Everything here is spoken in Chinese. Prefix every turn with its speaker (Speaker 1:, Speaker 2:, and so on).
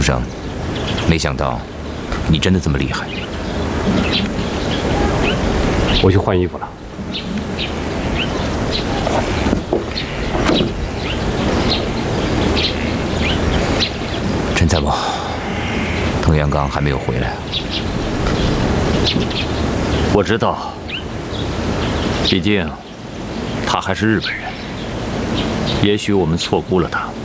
Speaker 1: 生，没想到你真的这么厉害。
Speaker 2: 我去换衣服了。
Speaker 1: 陈参谋，滕元刚还没有回来。
Speaker 3: 我知道，毕竟他还是日本人，也许我们错估了他。